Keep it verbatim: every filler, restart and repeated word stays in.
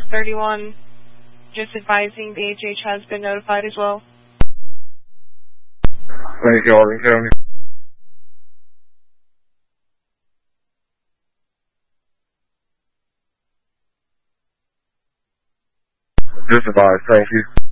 thirty-one, just advising the H H has been notified as well. Thank you, Orange County. Just advised, thank you.